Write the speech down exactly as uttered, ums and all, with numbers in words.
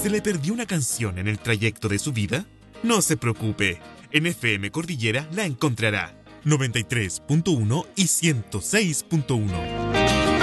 ¿Se le perdió una canción en el trayecto de su vida? No se preocupe, en F M Cordillera la encontrará. noventa y tres punto uno y ciento seis punto uno.